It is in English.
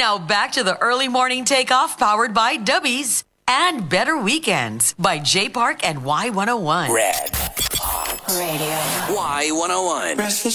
Now back to the early morning takeoff powered by Dubbies and Better Weekends by J Park and Y101. Red Hot Radio. Y101.